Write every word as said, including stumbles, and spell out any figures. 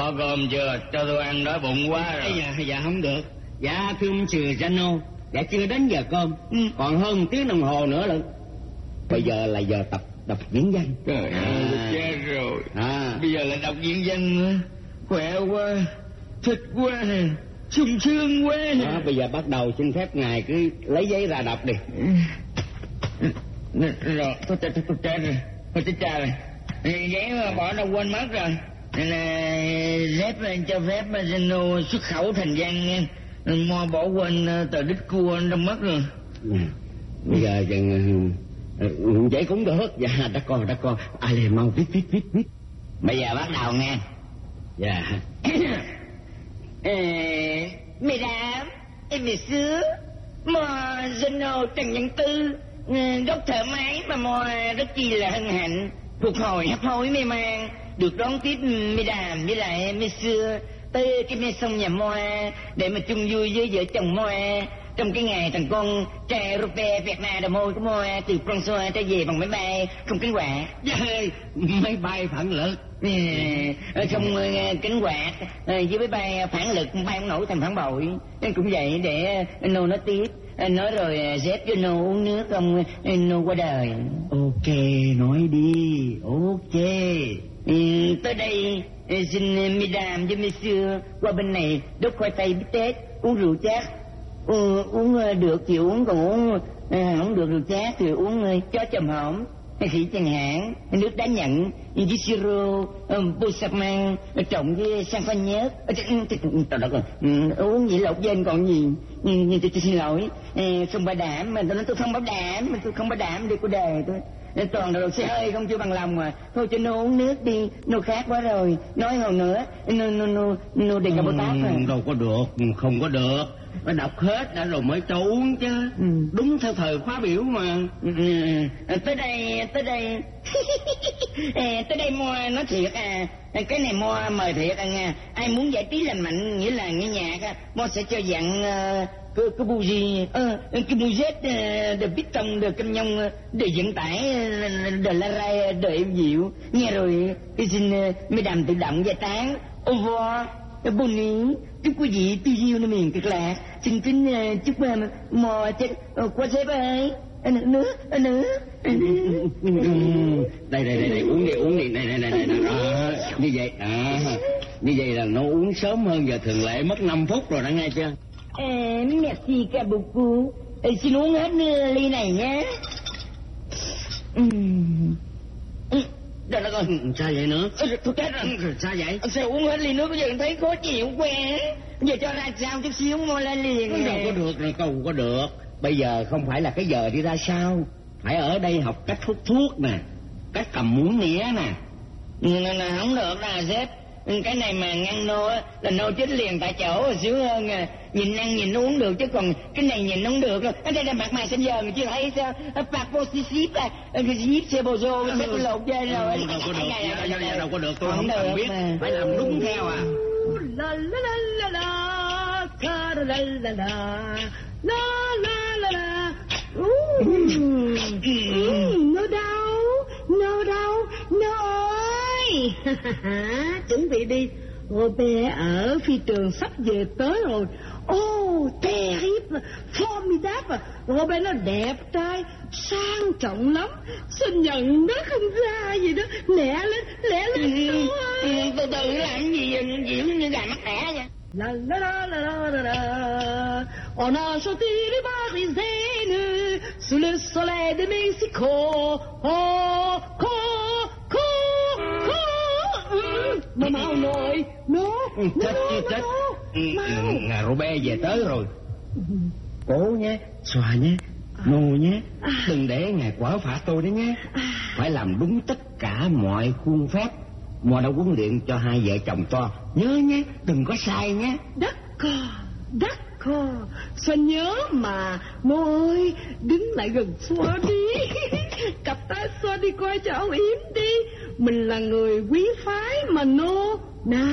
có cơm chưa? Cho tôi ăn, đói bụng quá rồi. Dạ, dạ không được. Dạ thưa ông Sir Jano, dạ chưa đến giờ cơm, ừ. còn hơn tiếng đồng hồ nữa lận. Bây giờ là giờ tập đọc diễn văn. Trời à. ơi, chết rồi. À. Bây giờ là đọc diễn văn nữa. Khỏe quá, thích quá, sung sướng quá. Đó, bây giờ bắt đầu xin phép ngài cứ lấy giấy ra đọc đi. Rồi, tôi chết tôi chết rồi, tôi chết cha rồi. Giấy mà bỏ đâu quên mất rồi. Nên là dép cho phép Zeno xuất khẩu thành văn nha. Mo bỏ quên tờ đích cua trong mất rồi. À, bây giờ chừng giấy cũng được. Dạ đã con đã con. Ai liền mau viết viết viết viết. Bây giờ bắt đầu nghe. Dạ. Mesdames et messieurs, moi Zeno Trần Nhân Tư, gốc thợ máy mà moi rất chi là hân hạnh phục hồi hấp hối mê man được đón tiếp Mesdames với lại Messieurs tới cái mê sông nhà moi để mà chung vui với vợ chồng moi trong cái ngày thằng con trai Europe Việt Nam đầm môi của moi từ François trở về bằng máy bay không cánh quạt. Máy bay phản lực. Ở trong cánh quạt với máy bay phản lực bay không nổi thành phản bội. Nên cũng vậy để nô nói tiếp. Nói rồi dép cho nô uống nước không nô qua đời. Ok, nói đi. Ok. Ừ, tới đây xin Mesdames với Messieurs qua bên này đốt khoai tây bít tết uống rượu chát. Ừ, uống được thì uống, còn uống à, không được rượu chát thì uống chó chầm hổm hay khỉ chẳng hạn, nước đá nhẫn với siro Bosaman trộn với sang pha nhớt. Trời đất ơi, uống vậy lột trên còn gì. Nhưng tôi xin lỗi, không bảo đảm mà tôi nói tôi không bảo đảm, mà tôi không bảo đảm đi của đời tôi. Toàn đồ xe hơi không chưa bằng lòng mà. Thôi cho nó uống nước đi, nó khát quá rồi. Nói hồi nữa nó nó nó nó đi cả bó táp rồi. Đâu có được, không có được. Phải đọc hết đã rồi mới cho uống chứ. Ừ. Đúng theo thời khóa biểu mà. Ừ. Tới đây, tới đây tới đây Mo nói thiệt à. Cái này Mo mời thiệt à nha. Ai muốn giải trí lành mạnh nghĩa là nghe nhạc á, Mo sẽ cho dặn uh, cái cái bu gì ờ cái bu z de piston de cam nhông để vận tải de la rai de êm dịu nghe rồi. Cái xin Mesdames tự động giải tán au revoir Bonnie, chúc quý vị tư diêu nơi miền cực lạc. Xin kính uh, chúc uh, Mo chết uh, qua xếp ơi. Nữa nữa nữa. Đây đây đây đây uống đi uống đi. Đây đây đây đây đó. Như vậy à, như vậy là nó uống sớm hơn giờ thường lệ mất năm phút rồi đã nghe chưa? À, merci cả beaucoup. À, xin uống hết ly này nhé. Uhm. Trời đất ơi, sao vậy nữa? Tôi chết rồi. Sao vậy? Sao uống hết ly nước bây giờ thấy khó chịu quá. Giờ cho ra sao chút xíu Mo lên liền. Đâu có được rồi, không có được. Bây giờ không phải là cái giờ đi ra sao. Phải ở đây học cách hút thuốc nè, cách cầm muỗng nĩa nè. Nè, không được nè sếp. Cái này mà ngăn nô á là nô chết liền tại chỗ rồi sướng hơn à. Nhìn ăn nhìn uống được chứ còn cái này nhìn không được đâu. Ở đây là mặt mày xanh giờ chứ thấy sao? Bạc vô xí xíp à, cái xíp xe bồ rô cái xếp lột trên rồi. Đâu có được, đâu có được, tôi không cần biết. Phải làm đúng theo à. La la la la la, la la la la, la la la la. Nó đau, nó đau, nó ơi. Chuẩn bị đi. Robert ở phi trường sắp về tới rồi. Oh, terrible, formidable. Robert nó đẹp trai, sang trọng lắm. Xin nhận nó không ra gì đó. Lẹ lên, lẹ lên. Từ từ làm gì gì như gà mắc đẻ vậy. La la la la la la. On a chanté les Parisiennes sous le soleil de Mexico. Oh, co, co, co. Mà mau nồi, nó, chết chết chết. Ngà Robert về tới rồi. Cố nhé, xòa nhé, nô nhé. Đừng để ngài quở phạt tôi đấy nhé. Phải làm đúng tất cả mọi khuôn phép Mo đã huấn luyện cho hai vợ chồng to. Nhớ nhé, đừng có sai nhé. Đắc co, đắc co. Sao nhớ mà. Mo ơi, đứng lại gần xoa đi. Cặp tay xoa đi coi cho âu yếm đi. Mình là người quý phái mà nô. Nào